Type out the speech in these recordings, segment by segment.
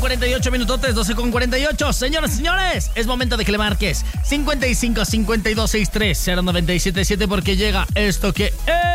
48 minutotes, 12:48. Señoras y señores, es momento de que le marques 55 52 63 0977 porque llega esto que es...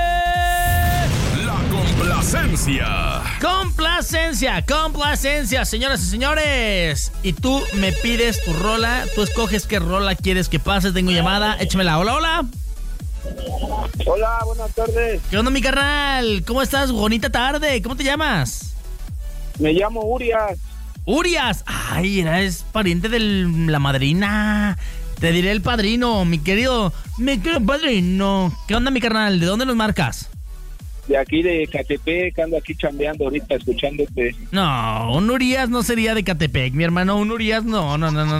La complacencia. Complacencia, señoras y señores. Y tú me pides tu rola, tú escoges qué rola quieres que pase. Tengo llamada, échamela. Hola. Hola, buenas tardes. ¿Qué onda, mi carnal? ¿Cómo estás? Bonita tarde. ¿Cómo te llamas? Me llamo Urias. Urias. Ay, eres pariente de la madrina. Te diré el padrino, mi querido padrino. ¿Qué onda, mi carnal? ¿De dónde nos marcas? De aquí de Catepec, ando aquí chambeando ahorita, escuchándote. No, un Urias no sería de Catepec, mi hermano. Un Urias no.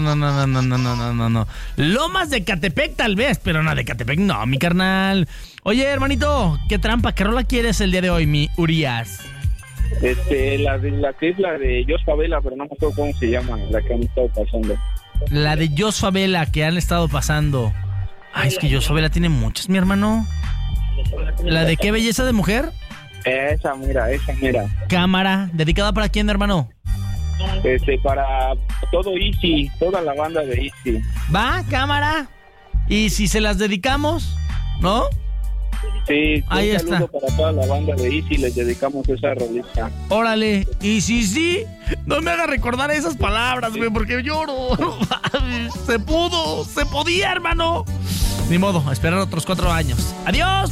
Lomas de Catepec tal vez, pero no de Catepec, no, mi carnal. Oye, hermanito, qué trampa, ¿qué rola quieres el día de hoy, mi Urias? La que es la de Jos Favela, pero no me acuerdo cómo se llama, la que han estado pasando. La de Jos Favela que han estado pasando. Ay, es que Jos Favela tiene muchas, mi hermano. ¿La de qué belleza de mujer? Esa mira. Cámara, ¿dedicada para quién, hermano? Para todo Easy, toda la banda de Easy. ¿Va, cámara? ¿Y si se las dedicamos? ¿No? Sí, ahí un está. saludo para toda la banda de Easy, les dedicamos esa rolita. Órale, y sí, no me hagas recordar esas palabras, güey, porque lloro. Se podía, hermano. Ni modo, esperar otros 4 años. ¡Adiós!